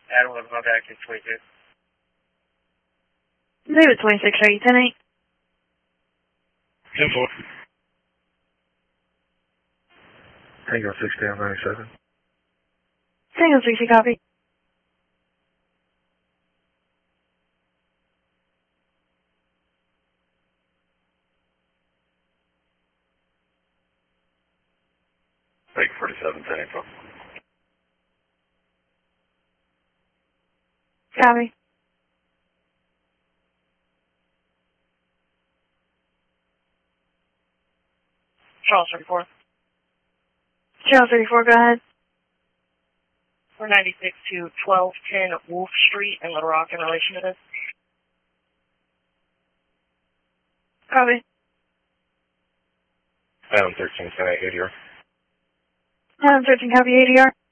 Adam 11 contact is 22. David 26, are you 10-8? 10-4. Tango 6 down 97. Tango 3, copy. Take 47, 10 info. Copy. Charles 34. Charles 34, go ahead. 496 to 1210 Wolf Street in Little Rock in relation to this. Copy. Adam 13, 10-8, ADR. Adam 13, copy, ADR.